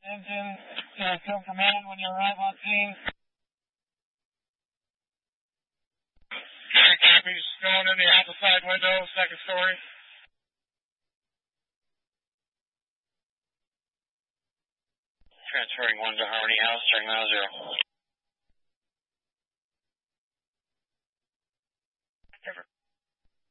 Engine, field command when you arrive on scene. Copies going in the outside window, second story. Transferring 1 to Harmony House, checking 0.